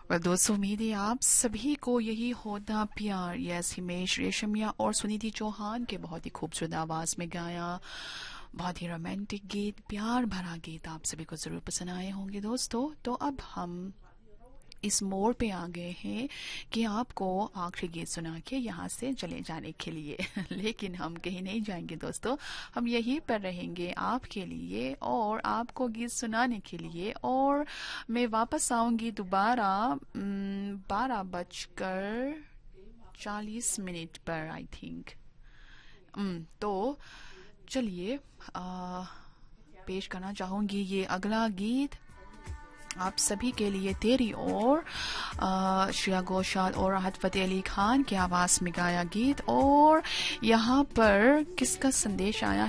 दोस्तों, उम्मीद है आप सभी को यही होता प्यार। यस, हिमेश रेशमिया और सुनिधि चौहान के बहुत ही खूबसूरत आवाज में गाया बहुत ही रोमांटिक गीत, प्यार भरा गीत आप सभी को जरूर पसंद आए होंगे दोस्तों। तो अब हम इस मोड़ पे आ गए हैं कि आपको आखिरी गीत सुना के यहाँ से चले जाने के लिए लेकिन हम कहीं नहीं जाएंगे दोस्तों, हम यहीं पर रहेंगे आपके लिए और आपको गीत सुनाने के लिए। और मैं वापस आऊंगी दोबारा 12:40 पर आई थिंक। तो चलिए पेश करना चाहूंगी ये अगला गीत आप सभी के लिए, तेरी और श्रेया घोषाल और राहत फतेह अली खान की आवाज में गाया गीत। और यहाँ पर किसका संदेश आया